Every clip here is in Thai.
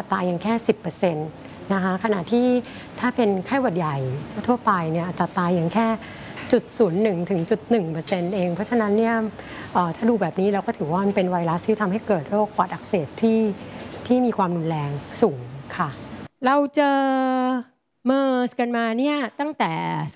ตายยังแค่ 10% นะคะขณะที่ถ้าเป็นไข้หวัดใหญ่ทั่วไปเนี่ยอัตราตายยังแค่0.01 ถึง 0.1% เองเพราะฉะนั้นเนี่ยถ้าดูแบบนี้เราก็ถือว่ามันเป็นไวรัสที่ทำให้เกิดโรคปอดอักเสบที่มีความรุนแรงสูงค่ะเราเจอเมอร์สกันมาเนี่ยตั้งแต่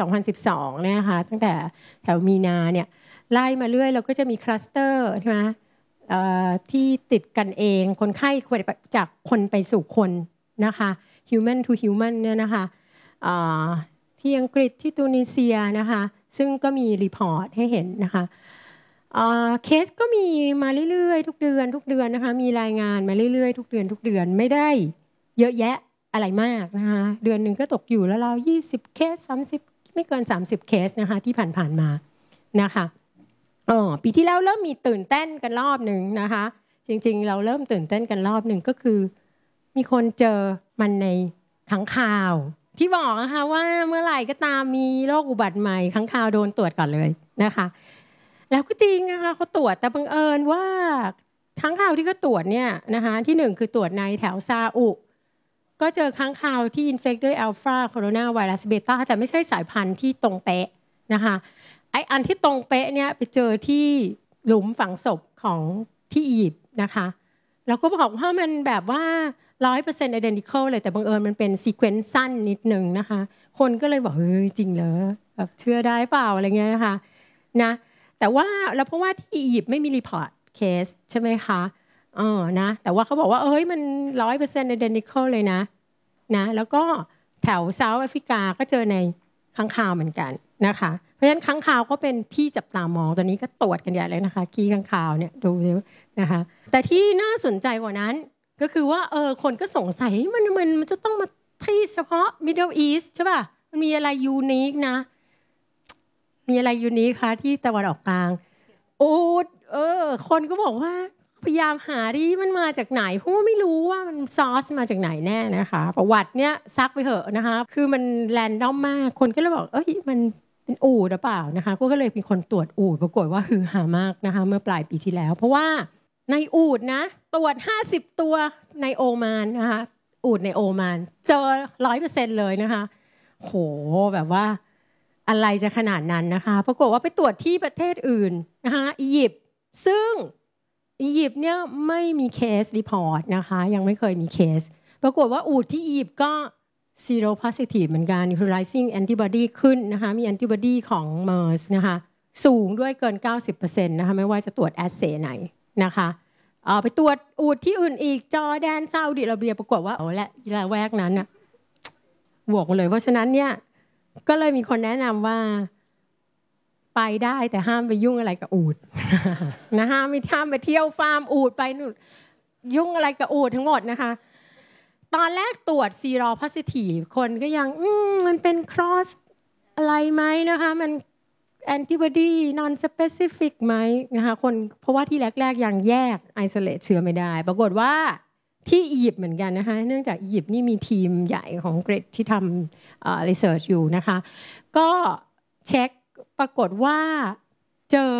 2012 เนี่ยค่ะตั้งแต่แถวมีนาเนี่ยไล่มาเรื่อยเราก็จะมีคลัสเตอร์ใช่ไหมที่ติดกันเองคนไข้จากคนไปสู่คนนะคะ human to human เนี่ยนะคะที่อังกฤษที่ตูนิเซียนะคะซึ่งก็มีรีพอร์ตให้เห็นนะคะเคสก็มีมาเรื่อยๆทุกเดือนนะคะมีรายงานมาเรื่อยๆทุกเดือนไม่ได้เยอะแยะอะไรมากนะคะเดือนหนึ่งก็ตกอยู่แล้วเรา20 เคส 30ไม่เกิน30 เคสนะคะที่ผ่านมานะคะปีที่แล้วเริ่มมีตื่นเต้นกันรอบหนึ่งนะคะจริงๆเราเริ่มตื่นเต้นกันรอบหนึ่งก็คือมีคนเจอมันในค้างคาวที่บอกนะคะว่าเมื่อไหร่ก็ตามมีโรคอุบัติใหม่ค้างคาวโดนตรวจก่อนเลยนะคะแล้วก็จริงนะคะเขาตรวจแต่บังเอิญว่าค้างคาวที่เขาตรวจเนี่ยนะคะที่1คือตรวจในแถวซาอุก็เจอค้างคาวที่อินเฟคด้วยอัลฟาโคโรนาไวรัสเบต้าแต่ไม่ใช่สายพันธุ์ที่ตรงเป๊ะนะคะไออันที่ตรงเป๊ะเนี่ยไปเจอที่หลุมฝังศพของที่อียิปต์นะคะแล้วก็บอกว่ามันแบบว่า 100% identical เลยแต่บังเอิญมันเป็นซีเควนซ์สั้นนิดนึงนะคะคนก็เลยบอกเฮ้ยจริงเหรอแบบเชื่อได้เปล่าอะไรเงี้ยนะคะนะแต่ว่าแล้วเพราะว่าที่อียิปต์ไม่มีรีพอร์ตเคสใช่ไหมคะนะแต่ว่าเขาบอกว่าเอ้ยมัน 100% identical เลยนะแล้วก็แถวเซาท์แอฟริกาก็เจอในค้างคาวเหมือนกันนะคะเพราะฉะนั้นค้างคาวก็เป็นที่จับตามองตอนนี้ก็ตรวจกันใหญ่เลยนะคะขี้ค้างคาวเนี่ยดูนะคะแต่ที่น่าสนใจกว่านั้นก็คือว่าคนก็สงสัยมันจะต้องมาที่เฉพาะ Middle East ใช่ป่ะมันมีอะไรยูนิคนะมีอะไรยูนิคคะที่ตะวันออกกลางคนก็บอกว่าพยายามหาดิมันมาจากไหนเพราะว่าไม่รู้ว่ามันซอสมาจากไหนแน่นะคะประวัติเนี้ยซักไปเถอะนะคะคือมันแรนดอมมากคนก็เลยบอกมันเป็นอูฐหรือเปล่านะคะก็เลยมีคนตรวจอูฐปรากฏว่าฮือฮามากนะคะเมื่อปลายปีที่แล้วเพราะว่าในอูฐนะตรวจ50 ตัวในโอมานนะคะอูฐในโอมานเจอ 100% เลยนะคะโหแบบว่าอะไรจะขนาดนั้นนะคะปรากฏว่าไปตรวจที่ประเทศอื่นนะคะอียิปต์ซึ่งอียิปต์เนี่ยไม่มีเคสรีพอร์ตนะคะยังไม่เคยมีเคสปรากฏว่าอูฐที่อียิปต์ก็zero positive เหมือนกัน neutralizing antibody ขึ้นนะคะมี antibody ของ MERS นะคะสูงด้วยเกิน 90% นะคะไม่ว่าจะตรวจแอสเซย์ไหนนะคะไปตรวจอูฐที่อื่นอีกจอร์แดนซาอุดิอาระเบียปรากฏว่าและแวกนั้นน่ะบวกเลยเพราะฉะนั้นเนี่ยก็เลยมีคนแนะนำว่าไปได้แต่ห้ามไปยุ่งอะไรกับอูฐนะห้ามไปเที่ยวฟาร์มอูฐไปนู่นยุ่งอะไรกับอูฐทั้งหมดนะคะตอนแรกตรวจซีโรโพซิทีฟคนก็ยังมันเป็นครอสอะไรไหมนะคะมันแอนติบอดีนอนสเปซิฟิกไหมนะคะคนเพราะว่าที่แรกๆยังแยกไอโซเลตเชื้อไม่ได้ปรากฏว่าที่อียิปต์เหมือนกันนะคะเนื่องจากอียิปต์นี่มีทีมใหญ่ของอังกฤษที่ทำรีเสิร์ชอยู่นะคะก็เช็คปรากฏว่าเจอ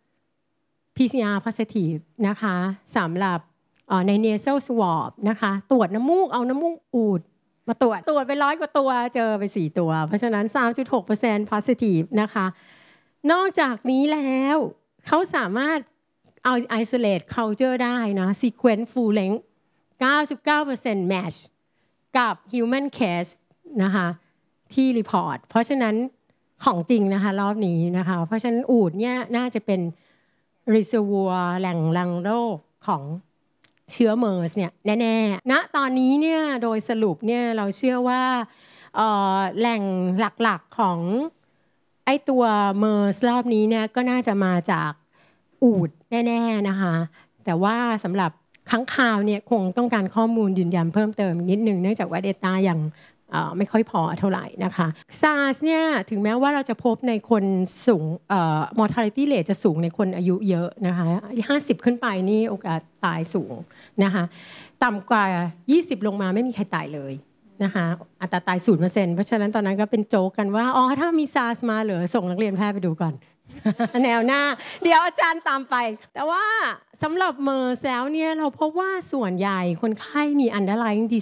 PCR positive นะคะสำหรับใน nasal swab นะคะตรวจน้ำมูกเอาน้ำมูกอูฐมาตรวจไป100 กว่าตัวเจอไป4 ตัวเพราะฉะนั้น 3.6% positive นะคะนอกจากนี้แล้วเขาสามารถเอา isolate culture ได้นะ sequence full length 99% match กับ human case นะคะที่ report เพราะฉะนั้นของจริงนะคะรอบนี้นะคะเพราะฉะนั้นอูฐเนี่ยน่าจะเป็น reservoir แหล่งรังโรคของเชื้อเมอร์สเนี่ยแน่ๆณตอนนี้เนี่ยโดยสรุปเนี่ยเราเชื่อว่าแหล่งหลักๆของไอ้ตัวเมอร์สรอบนี้เนี่ยก็น่าจะมาจากอูฐแน่ๆนะคะแต่ว่าสำหรับค้างคาวเนี่ยคงต้องการข้อมูลยืนยันเพิ่มเติมนิดนึงเนื่องจากว่า Data ยังไม่ค่อยพอเท่าไหร่นะคะ SARS เนี่ยถึงแม้ว่าเราจะพบในคนสูงmortality rate จะสูงในคนอายุเยอะนะคะ50ขึ้นไปนี่โอกาสตายสูงนะคะต่ำกว่า20ลงมาไม่มีใครตายเลยนะคะอัตราตาย 0% เพราะฉะนั้นตอนนั้นก็เป็นโจ๊กกันว่าถ้ามี SARS มาเหลือส่งนักเรียนแพทย์ไปดูก่อน แนวหน้าเดี๋ยวอาจารย์ตามไปแต่ว่าสำหรับเมอร์แล้วเนี่ยเราพบว่าส่วนใหญ่คนไข้มี underlying